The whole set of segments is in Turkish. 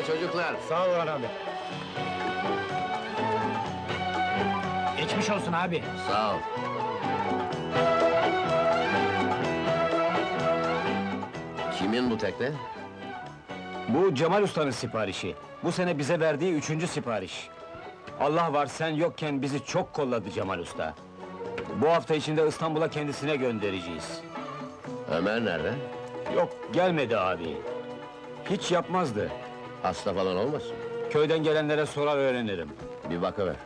çocuklar. Sağ ol Orhan abi. Geçmiş olsun abi. Sağ ol. Kimin bu tekne? Bu Cemal Usta'nın siparişi. Bu sene bize verdiği 3. sipariş. Allah var sen yokken bizi çok kolladı Cemal Usta. Bu hafta içinde İstanbul'a kendisine göndereceğiz. Ömer nerede? Yok, gelmedi abi. Hiç yapmazdı. Hasta falan olmasın? Köyden gelenlere sorar öğrenirim. Bir bakıver.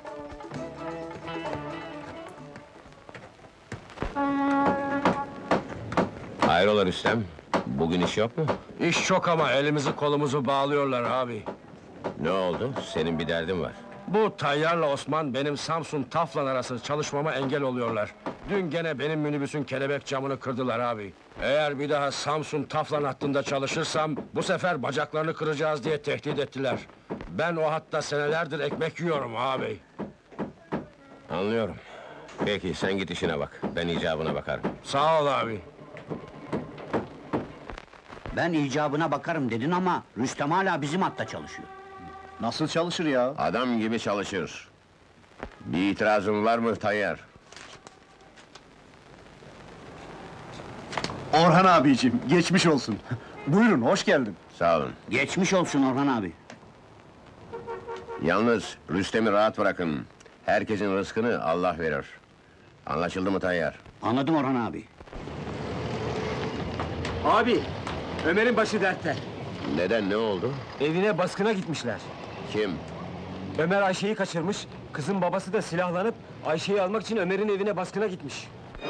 Hayrola Rüstem? Bugün iş yok mu? İş çok ama elimizi kolumuzu bağlıyorlar abi. Ne oldu? Senin bir derdin var. Bu Tayyar'la Osman benim Samsun Taflan arası çalışmama engel oluyorlar. Dün gene benim minibüsün kelebek camını kırdılar abi. Eğer bir daha Samsun Taflan hattında çalışırsam bu sefer bacaklarını kıracağız diye tehdit ettiler. Ben o hatta senelerdir ekmek yiyorum abi. Anlıyorum. Peki, sen git işine bak. Ben icabına bakarım. Sağ ol abi. Ben icabına bakarım dedin ama Rüstem hala bizim hatta çalışıyor. Nasıl çalışır ya? Adam gibi çalışır. Bir itirazın var mı Tayyar? Orhan abiciğim, geçmiş olsun. Buyurun, hoş geldin. Sağ olun. Geçmiş olsun Orhan abi. Yalnız Rüstem'i rahat bırakın. Herkesin rızkını Allah verir. Anlaşıldı mı Tayyar? Anladım Orhan abi. Abi, Ömer'in başı dertte. Neden, ne oldu? Evine baskına gitmişler. Kim? Ömer Ayşe'yi kaçırmış, kızın babası da silahlanıp Ayşe'yi almak için Ömer'in evine baskına gitmiş.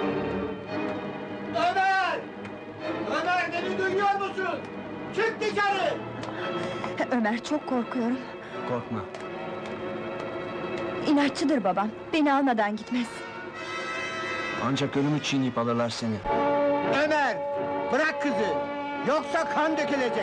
Ömer! Ömer, beni duyuyor musun? Çık dışarı! Ömer, çok korkuyorum. Korkma. İnatçıdır babam, beni almadan gitmez. Ancak ölümü çiğneyip alırlar seni. Ömer! Bırak kızı! Yoksa kan dökülecek!